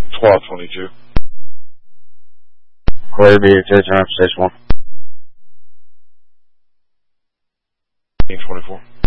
1222. Clear BHH, turn up station 1. 24.